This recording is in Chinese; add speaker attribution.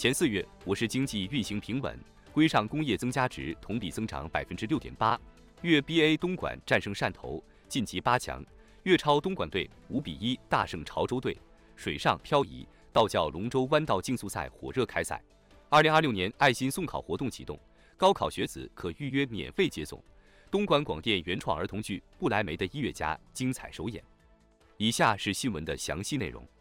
Speaker 1: 前4月，我市经济运行平稳，规上工业增加值同比增长6.8%。粤 BA 东莞战胜汕头，晋级8强，粤超东莞队5-1大胜潮州队。水上漂移道教龙舟弯道竞速赛火热开赛。2026年爱心送考活动启动，高考学子可预约免费接送。东莞广电原创儿童剧《不来梅的1月家》精彩首演。以下是新闻的详细内容。